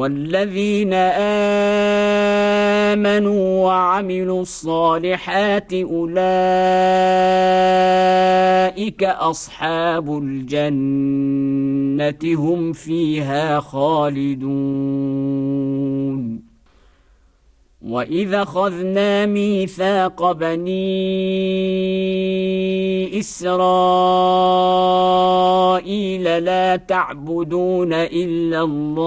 والذين آمنوا وعملوا الصالحات أولئك أصحاب الجنة هم فيها خالدون وإذا أخذنا ميثاق بني إسرائيل لا تعبدون إلا الله